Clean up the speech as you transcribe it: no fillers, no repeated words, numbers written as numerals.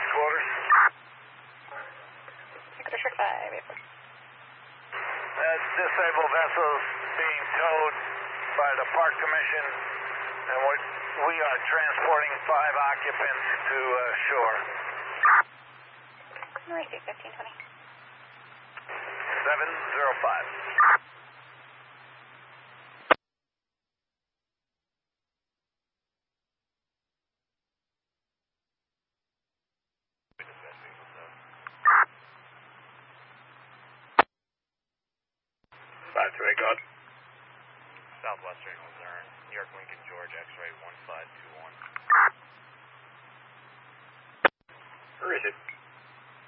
quarters. District 5, April. Disabled vessels being towed by the Park Commission, and we are transporting 5 occupants to shore. Receive 1520. 705. Southwestern Luzerne, New York Lincoln George, X-ray 1521. Where is it?